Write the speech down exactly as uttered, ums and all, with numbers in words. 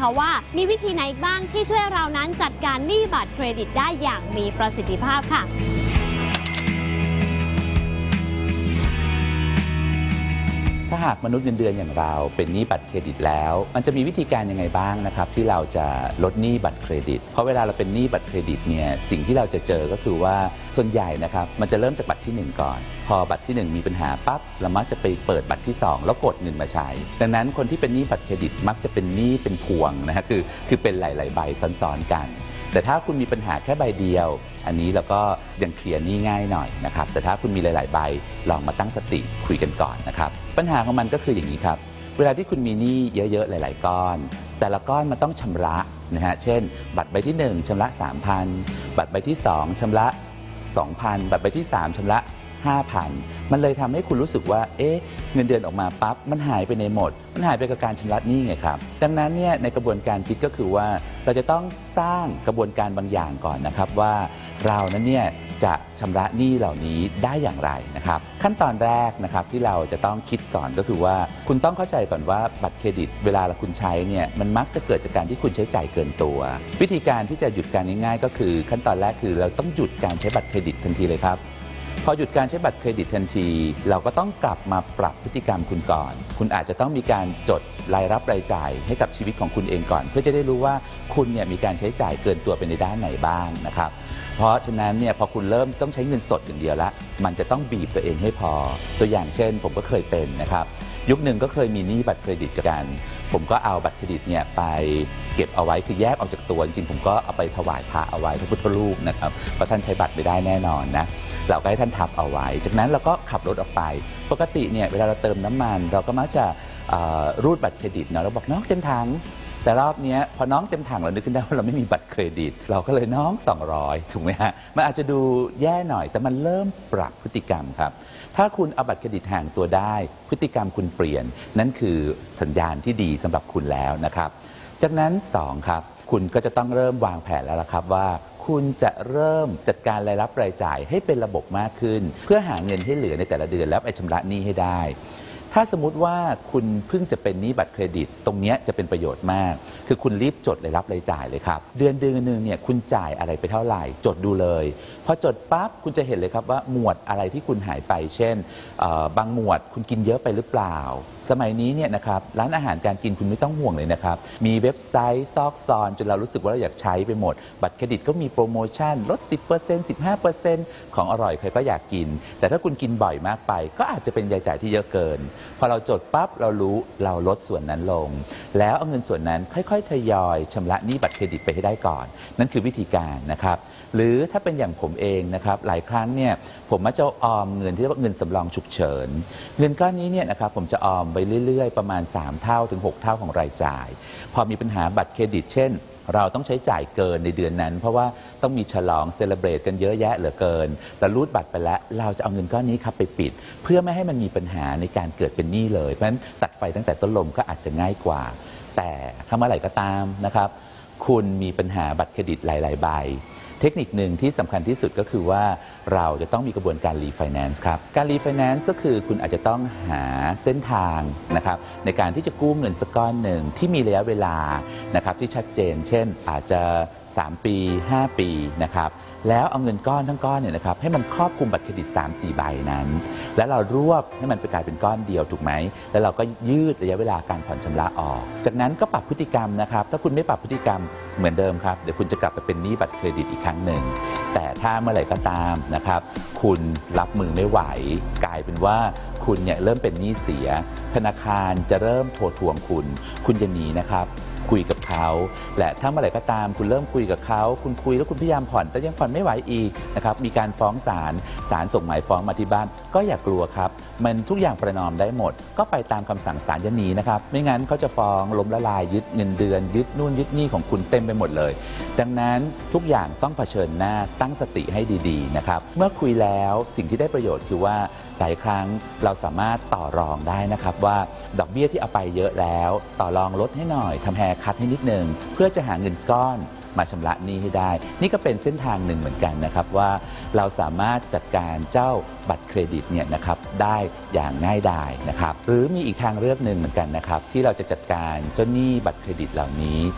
นะคะว่ามีวิธีไหนบ้างที่ช่วยเรานั้นจัดการหนี้บัตรเครดิตได้อย่างมีประสิทธิภาพค่ะถ้าหากมนุษย์เงินเดือนอย่างเราเป็นหนี้บัตรเครดิตแล้วมันจะมีวิธีการยังไงบ้างนะครับที่เราจะลดหนี้บัตรเครดิตเพราะเวลาเราเป็นหนี้บัตรเครดิตเนี่ยสิ่งที่เราจะเจอก็คือว่าส่วนใหญ่นะครับมันจะเริ่มจากบัตรที่หนึ่งก่อนพอบัตรที่หนึ่งมีปัญหาปั๊บเรามักจะไปเปิดบัตรที่สองแล้วกดเงินมาใช้ดังนั้นคนที่เป็นหนี้บัตรเครดิตมักจะเป็นหนี้เป็นพวงนะฮะคือคือเป็นหลายๆใบซ้อนๆกันแต่ถ้าคุณมีปัญหาแค่ใบเดียวอันนี้เราก็ยังเคลียร์หนี้ง่ายหน่อยนะครับแต่ถ้าคุณมีหลายๆใบลองมาตั้งสติคุยกันก่อนนะครับปัญหาของมันก็คืออย่างนี้ครับเวลาที่คุณมีหนี้เยอะๆหลายๆก้อนแต่ละก้อนมันต้องชำระนะฮะเช่นบัตรใบที่หนึ่งชำระ สามพัน บัตรใบที่สองชำระ สองพัน บัตรใบที่สามชำระ ห้าพัน มันเลยทำให้คุณรู้สึกว่าเอ๊ะเงินเดือนออกมาปั๊บมันหายไปในหมดมันหายไปกับการชำระหนี้ไงครับดังนั้นเนี่ยในกระบวนการคิดก็คือว่าเราจะต้องสร้างกระบวนการบางอย่างก่อนนะครับว่าเรานั้นเนี่ยจะชำระหนี้เหล่านี้ได้อย่างไรนะครับขั้นตอนแรกนะครับที่เราจะต้องคิดก่อนก็คือว่าคุณต้องเข้าใจก่อนว่าบัตรเครดิตเวลาเราคุณใช้เนี่ยมันมักจะเกิดจากการที่คุณใช้จ่ายเกินตัววิธีการที่จะหยุดการง่ายๆก็คือขั้นตอนแรกคือเราต้องหยุดการใช้บัตรเครดิตทันทีเลยครับพอหยุดการใช้บัตรเครดิตทันทีเราก็ต้องกลับมาปรับพฤติกรรมคุณก่อนคุณอาจจะต้องมีการจดรายรับรายจ่ายให้กับชีวิตของคุณเองก่อนเพื่อจะได้รู้ว่าคุณเนี่ยมีการใช้จ่ายเกินตัวไปในด้านไหนบ้างนะครับเพราะฉะนั้นเนี่ยพอคุณเริ่มต้องใช้เงินสดอย่างเดียวละมันจะต้องบีบตัวเองให้พอตัวอย่างเช่นผมก็เคยเป็นนะครับยุคหนึ่งก็เคยมีหนี้บัตรเครดิตกันผมก็เอาบัตรเครดิตเนี่ยไปเก็บเอาไว้คือแยกออกจากตัวจริงๆผมก็เอาไปถวายพระเอาไว้พระพุทธรูปนะครับเพราะท่านใช้บัตรไม่ได้แน่นอนนะเราก็ให้ท่านทับเอาไว้จากนั้นเราก็ขับรถออกไปปกติเนี่ยเวลาเราเติมน้ำมันเราก็มักจะรูดบัตรเครดิตเนาะเราบอกน้องเต็มถังแต่รอบนี้พอน้องเต็มถังเรานึกขึ้นได้ว่าเราไม่มีบัตรเครดิตเราก็เลยน้องสองร้อยถูกไหมฮะมันอาจจะดูแย่หน่อยแต่มันเริ่มปรับพฤติกรรมครับถ้าคุณเอาบัตรเครดิตห่างตัวได้พฤติกรรมคุณเปลี่ยนนั่นคือสัญญาณที่ดีสำหรับคุณแล้วนะครับจากนั้นสองครับคุณก็จะต้องเริ่มวางแผนแล้วละครับว่าคุณจะเริ่มจัดการรายรับรายจ่ายให้เป็นระบบมากขึ้นเพื่อหาเงินให้เหลือในแต่ละเดือนแล้วไปชำระหนี้ให้ได้ถ้าสมมุติว่าคุณเพิ่งจะเป็นหนี้บัตรเครดิตตรงนี้จะเป็นประโยชน์มากคือคุณรีบจดรายรับรายจ่ายเลยครับเดือนเดือนนึงเนี่ยคุณจ่ายอะไรไปเท่าไหร่จดดูเลยพอจดปั๊บคุณจะเห็นเลยครับว่าหมวดอะไรที่คุณหายไปเช่นบางหมวดคุณกินเยอะไปหรือเปล่าสมัยนี้เนี่ยนะครับร้านอาหารการกินคุณไม่ต้องห่วงเลยนะครับมีเว็บไซต์ซอกซอนจนเรารู้สึกว่าเราอยากใช้ไปหมดบัตรเครดิตก็มีโปรโมชั่นลด สิบเปอร์เซ็นต์ สิบห้าเปอร์เซ็นต์ ของอร่อยใครก็อยากกินแต่ถ้าคุณกินบ่อยมากไปก็อาจจะเป็นรายจ่ายที่เยอะเกินพอเราจดปั๊บเรารู้เราลดส่วนนั้นลงแล้วเอาเงินส่วนนั้นค่อยๆทยอยชำระหนี้บัตรเครดิตไปให้ได้ก่อนนั่นคือวิธีการนะครับหรือถ้าเป็นอย่างผมเองนะครับหลายครั้งเนี่ยผมมักจะออมเงินที่เรียกว่าเงินสำรองฉุกเฉินเงินก้อนนี้เนี่ยนะครับผมจะออมไปเรื่อยๆประมาณสามเท่าถึงหกเท่าของรายจ่ายพอมีปัญหาบัตรเครดิตเช่นเราต้องใช้จ่ายเกินในเดือนนั้นเพราะว่าต้องมีฉลองเซเลบรตกันเยอะแยะเหลือเกินแต่รูดบัตรไปแล้วเราจะเอาเงินก้อนนี้ครับไปปิดเพื่อไม่ให้มันมีปัญหาในการเกิดเป็นหนี้เลยเพราะฉะนั้นตัดไฟตั้งแต่ต้นลมก็อาจจะง่ายกว่าแต่ถ้าเมื่อไหร่ก็ตามนะครับคุณมีปัญหาบัตรเครดิตหลายๆใบเทคนิคหนึ่งที่สำคัญที่สุดก็คือว่าเราจะต้องมีกระบวนการรีไฟแนนซ์ครับการรีไฟแนนซ์ก็คือคุณอาจจะต้องหาเส้นทางนะครับในการที่จะกู้เงินสักก้อนหนึ่งที่มีระยะเวลานะครับที่ชัดเจนเช่นอาจจะสามปีห้าปีนะครับแล้วเอาเงินก้อนทั้งก้อนเนี่ยนะครับให้มันครอบคลุมบัตรเครดิต สามสี่ ใบนั้นแล้วเรารวบให้มันไปกลายเป็นก้อนเดียวถูกไหมแล้วเราก็ยืดระยะเวลาการผ่อนชำระออกจากนั้นก็ปรับพฤติกรรมนะครับถ้าคุณไม่ปรับพฤติกรรมเหมือนเดิมครับเดี๋ยวคุณจะกลับไปเป็นหนี้บัตรเครดิตอีกครั้งหนึ่งแต่ถ้าเมื่อไหร่ก็ตามนะครับคุณรับมือไม่ไหวกลายเป็นว่าคุณเนี่ยเริ่มเป็นหนี้เสียธนาคารจะเริ่มโทรทวงคุณคุณจะหนีนะครับคุยกับเขาและถ้าเมื่อไหร่ก็ตามคุณเริ่มคุยกับเขาคุณคุยแล้วคุณพยายามผ่อนแต่ยังผ่อนไม่ไหวอีกนะครับมีการฟ้องศาลศาลส่งหมายฟ้องมาที่บ้านก็อย่ากลัวครับมันทุกอย่างประนอมได้หมดก็ไปตามคำสั่งศาลอย่าหนีนะครับไม่งั้นเขาจะฟ้องล้มละลายยึดเงินเดือนยึดนู่นยึดนี่ของคุณเต็มไปหมดเลยดังนั้นทุกอย่างต้องเผชิญหน้าตั้งสติให้ดีๆนะครับเมื่อคุยแล้วสิ่งที่ได้ประโยชน์คือว่าหลายครั้งเราสามารถต่อรองได้นะครับว่าดอกเบี้ยที่เอาไปเยอะแล้วต่อรองลดให้หน่อยทำแฮร์คัทให้นิดนึงเพื่อจะหาเงินก้อนมาชำระหนี้ให้ได้นี่ก็เป็นเส้นทางหนึ่งเหมือนกันนะครับว่าเราสามารถจัดการเจ้าบัตรเครดิตเนี่ยนะครับได้อย่างง่ายดายนะครับหรือมีอีกทางเลือกหนึ่งเหมือนกันนะครับที่เราจะจัดการเจ้าหนี้บัตรเครดิตเหล่านี้